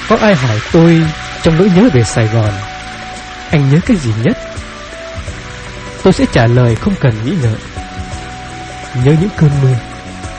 Có ai hỏi tôi trong nỗi nhớ về Sài Gòn, anh nhớ cái gì nhất? Tôi sẽ trả lời không cần nghĩ ngợi: nhớ những cơn mưa.